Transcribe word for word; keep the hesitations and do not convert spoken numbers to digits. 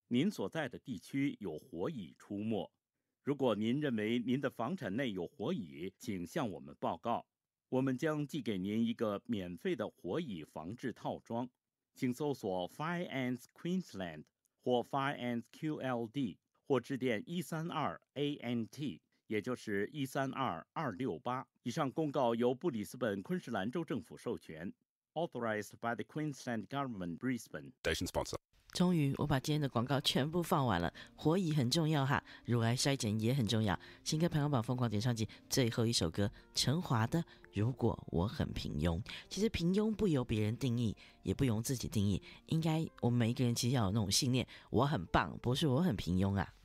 您所在的地区有火蚁出没。如果您认为您的房产内有火蚁，请向我们报告，我们将寄给您一个免费的火蚁防治套装。请搜索 Fire Ants Queensland 或 Fire Ants Q L D， 或致电一三二 A N T， 也就是一三二二六八。以上公告由布里斯本昆士兰州政府授权。Authorized by the Queensland Government, Brisbane. Station sponsor. 终于我把今天的广告全部放完了。火蚁很重要哈，乳癌筛检也很重要。新歌排行榜疯狂点唱机最后一首歌，陈华的如果我很平庸。其实平庸不由别人定义，也不由自己定义，应该我们每一个人其实要有那种信念，我很棒，不是我很平庸啊。